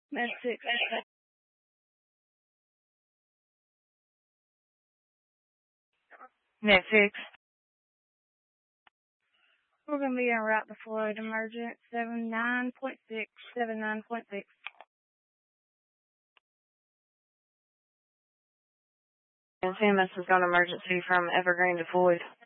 Med 6. Med 6. We're going to be en route to Floyd Emergent 79.6. 79.6. And CMS has gone emergency from Evergreen to Floyd.